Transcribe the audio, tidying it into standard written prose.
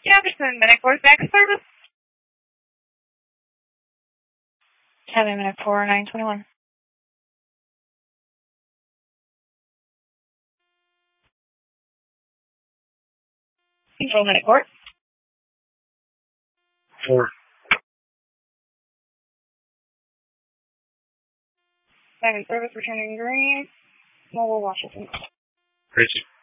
Jefferson, Minute 4 back service. Cabin Minute 4, 921. Control Minute Court. 4. Cabin service returning green. Mobile Washington. Richie.